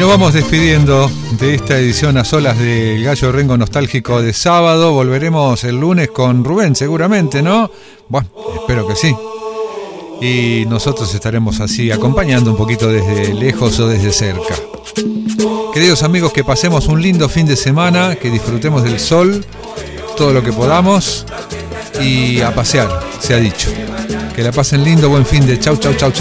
nos vamos despidiendo de esta edición a solas del Gallo Rengo Nostálgico de sábado. Volveremos el lunes con Rubén, seguramente, ¿no? Bueno, espero que sí. Y nosotros estaremos así acompañando un poquito desde lejos o desde cerca. Queridos amigos, que pasemos un lindo fin de semana, que disfrutemos del sol, todo lo que podamos, y a pasear, se ha dicho. Que la pasen lindo, buen fin de chau, chau, chau, chau.